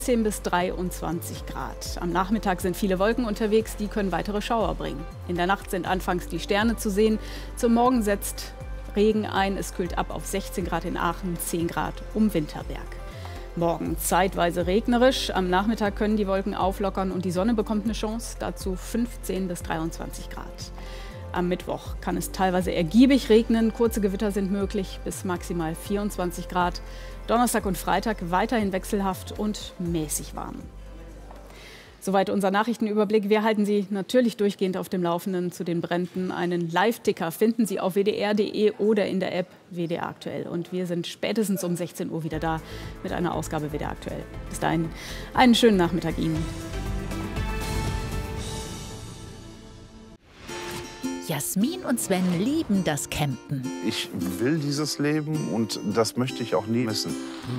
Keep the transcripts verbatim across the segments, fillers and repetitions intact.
zehn bis dreiundzwanzig Grad. Am Nachmittag sind viele Wolken unterwegs, die können weitere Schauer bringen. In der Nacht sind anfangs die Sterne zu sehen. Zum Morgen setzt Regen ein. Es kühlt ab auf sechzehn Grad in Aachen, zehn Grad um Winterberg. Morgen zeitweise regnerisch. Am Nachmittag können die Wolken auflockern und die Sonne bekommt eine Chance. Dazu fünfzehn bis dreiundzwanzig Grad. Am Mittwoch kann es teilweise ergiebig regnen. Kurze Gewitter sind möglich bis maximal vierundzwanzig Grad. Donnerstag und Freitag weiterhin wechselhaft und mäßig warm. Soweit unser Nachrichtenüberblick. Wir halten Sie natürlich durchgehend auf dem Laufenden zu den Bränden. Einen Live-Ticker finden Sie auf w d r punkt d e oder in der App W D R aktuell. Und wir sind spätestens um sechzehn Uhr wieder da mit einer Ausgabe W D R aktuell. Bis dahin einen schönen Nachmittag Ihnen. Jasmin und Sven lieben das Campen. Ich will dieses Leben und das möchte ich auch nie missen.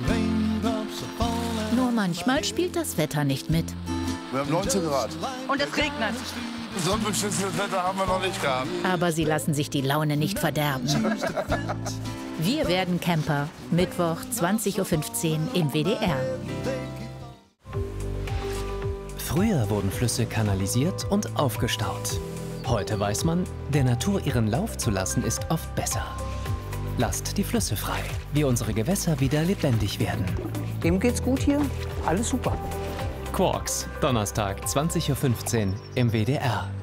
Nur manchmal spielt das Wetter nicht mit. Wir haben neunzehn Grad. Und es regnet. So ein beschissenes Wetter haben wir noch nicht gehabt. Aber sie lassen sich die Laune nicht verderben. Wir werden Camper. Mittwoch, zwanzig Uhr fünfzehn im W D R. Früher wurden Flüsse kanalisiert und aufgestaut. Heute weiß man, der Natur ihren Lauf zu lassen, ist oft besser. Lasst die Flüsse frei, wie unsere Gewässer wieder lebendig werden. Dem geht's gut hier, alles super. Quarks, Donnerstag, zwanzig Uhr fünfzehn im W D R.